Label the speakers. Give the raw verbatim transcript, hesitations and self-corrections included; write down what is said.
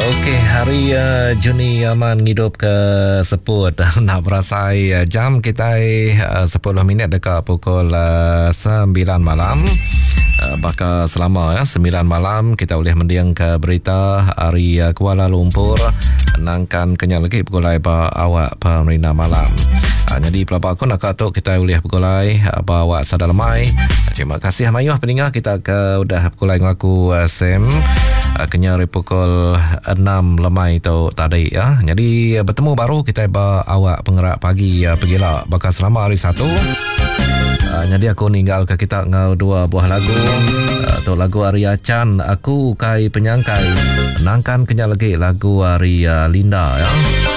Speaker 1: Okey, hari uh, Juni aman hidup ke seput. Nak berasai uh, jam kita uh, sepuluh minit dekat pukul uh, sembilan malam. Uh, bakal selama ya sembilan malam kita boleh mendiang ke berita hari uh, Kuala Lumpur. Nangkan kenyal lagi pukul ba awak pemerintah malam. Uh, jadi pelapa aku nak katuk kita boleh pukul uh, bawa sadar lemai. Terima kasih Mayuh pendengar, kita ke udah pukul ngaku uh, Sam. Kenyari pukul enam lemai tu tadi ya. Jadi bertemu baru kita ba awak penggerak pagi ya pergilah bakal selama hari satu. Uh, jadi aku ninggal ke kita ngau dua buah lagu. Uh, tu lagu Arya Chan, Aku Kai Penyangkai. Nangkan kenyal lagi lagu Arya Linda ya.